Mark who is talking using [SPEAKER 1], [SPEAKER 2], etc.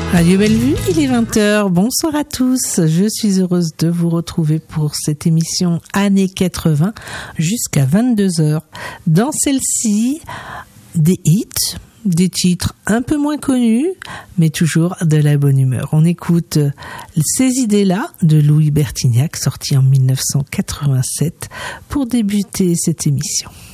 [SPEAKER 1] Radio Bellevue, il est 20h. Bonsoir à tous. Je suis heureuse de vous retrouver pour cette émission années 80 jusqu'à 22h. Dans celle-ci, des hits, des titres un peu moins connus, mais toujours de la bonne humeur. On écoute Ces idées-là de Louis Bertignac, sorti en 1987, pour débuter cette émission.